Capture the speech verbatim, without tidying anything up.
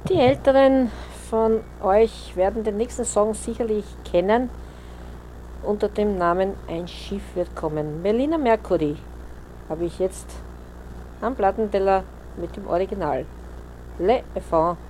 Die Älteren von euch werden den nächsten Song sicherlich kennen unter dem Namen Ein Schiff wird kommen. Melina Mercury habe ich jetzt am Plattenteller mit dem Original. Les Enfants